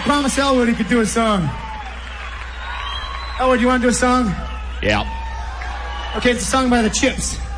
promised Elwood he could do a song. Elwood, you want to do a song? Yeah. Okay, it's a song by the Chips.